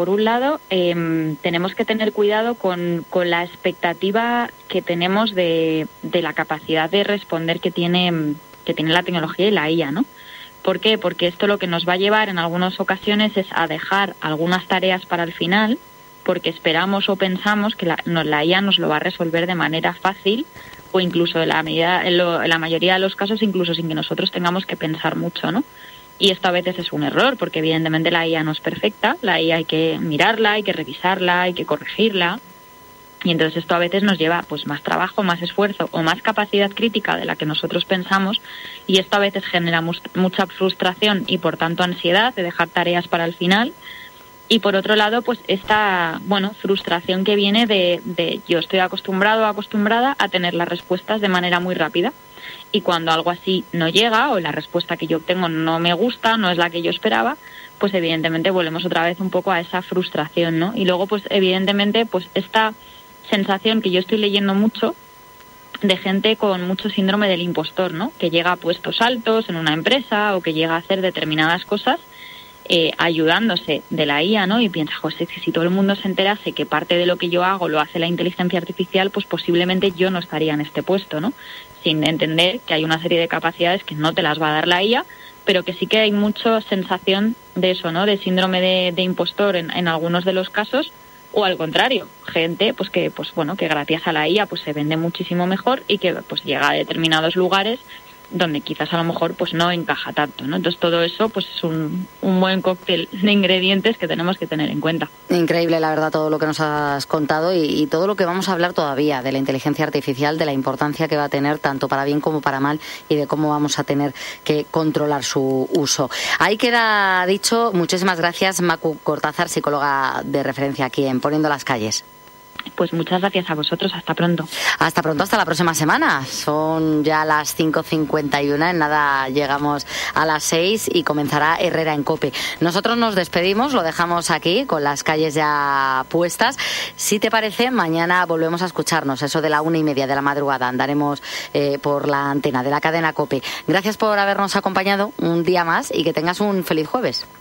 por un lado, tenemos que tener cuidado con la expectativa que tenemos de la capacidad de responder que tiene la tecnología y la IA, ¿no? ¿Por qué? Porque esto lo que nos va a llevar en algunas ocasiones es a dejar algunas tareas para el final, porque esperamos o pensamos que la IA nos lo va a resolver de manera fácil, o incluso en la mayoría de los casos incluso sin que nosotros tengamos que pensar mucho, ¿no? Y esto a veces es un error, porque evidentemente la IA no es perfecta, la IA hay que mirarla, hay que revisarla, hay que corregirla, y entonces esto a veces nos lleva pues más trabajo, más esfuerzo o más capacidad crítica de la que nosotros pensamos, y esto a veces genera mucha frustración y por tanto ansiedad de dejar tareas para el final. Y por otro lado, pues esta frustración que viene de yo estoy acostumbrado o acostumbrada a tener las respuestas de manera muy rápida, y cuando algo así no llega o la respuesta que yo obtengo no me gusta, no es la que yo esperaba, pues evidentemente volvemos otra vez un poco a esa frustración, ¿no? Y luego pues evidentemente pues esta sensación que yo estoy leyendo mucho de gente con mucho síndrome del impostor, ¿no? Que llega a puestos altos en una empresa o que llega a hacer determinadas cosas ayudándose de la IA, ¿no? Y piensa, José, si todo el mundo se enterase que parte de lo que yo hago lo hace la inteligencia artificial, pues posiblemente yo no estaría en este puesto, ¿no? Sin entender que hay una serie de capacidades que no te las va a dar la IA, pero que sí que hay mucha sensación de eso, ¿no? De síndrome de impostor en algunos de los casos, o al contrario, gente pues que gracias a la IA pues se vende muchísimo mejor y que pues llega a determinados lugares donde quizás a lo mejor pues no encaja tanto, ¿no? Entonces todo eso pues es un buen cóctel de ingredientes que tenemos que tener en cuenta. Increíble, la verdad, todo lo que nos has contado y todo lo que vamos a hablar todavía de la inteligencia artificial, de la importancia que va a tener tanto para bien como para mal y de cómo vamos a tener que controlar su uso. Ahí queda dicho. Muchísimas gracias, Macu Cortázar, psicóloga de referencia aquí en Poniendo las Calles. Pues muchas gracias a vosotros. Hasta pronto. Hasta pronto, hasta la próxima semana. Son ya las 5:51. En nada llegamos a las 6 y comenzará Herrera en COPE. Nosotros nos despedimos, lo dejamos aquí con las calles ya puestas. Si te parece, mañana volvemos a escucharnos. Eso de la 1:30 de la madrugada. Andaremos por la antena de la cadena COPE. Gracias por habernos acompañado un día más y que tengas un feliz jueves.